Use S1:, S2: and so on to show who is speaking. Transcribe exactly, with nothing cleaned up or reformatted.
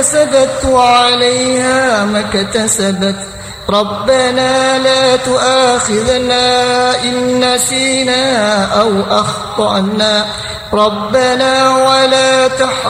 S1: كسبت وعليها ما اكتسبت ربنا لا تؤاخذنا إن نسينا أو أخطأنا ربنا ولا تحمل